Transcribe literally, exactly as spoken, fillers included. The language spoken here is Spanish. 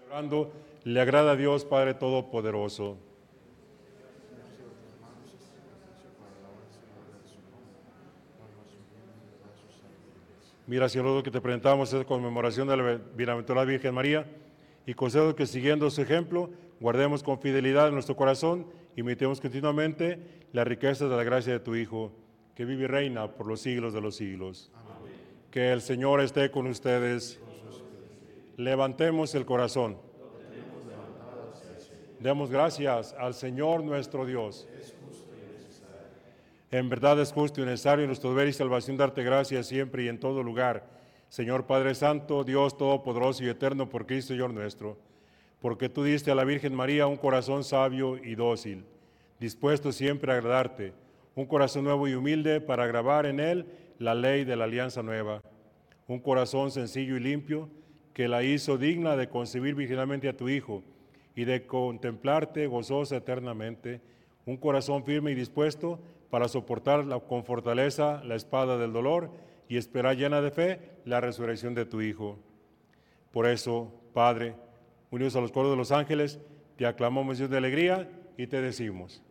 Orando, le agrada a Dios Padre Todopoderoso. Mira, Señor, lo que te presentamos es conmemoración de la Bienaventurada Virgen María, y concedo que siguiendo su ejemplo, guardemos con fidelidad en nuestro corazón, imitemos continuamente la riqueza de la gracia de tu Hijo, que vive y reina por los siglos de los siglos. Amén. Que el Señor esté con ustedes. Levantemos el corazón. Demos gracias al Señor nuestro Dios. En verdad es justo y necesario en nuestro deber y salvación darte gracias siempre y en todo lugar, Señor Padre Santo, Dios Todopoderoso y Eterno, por Cristo Señor nuestro, porque tú diste a la Virgen María un corazón sabio y dócil, dispuesto siempre a agradarte, un corazón nuevo y humilde para grabar en él la ley de la alianza nueva, un corazón sencillo y limpio que la hizo digna de concebir virginalmente a tu Hijo y de contemplarte gozosa eternamente, un corazón firme y dispuesto para soportar la, con fortaleza la espada del dolor y esperar llena de fe la resurrección de tu Hijo. Por eso, Padre, unidos a los coros de los ángeles, te aclamamos Dios de alegría y te decimos: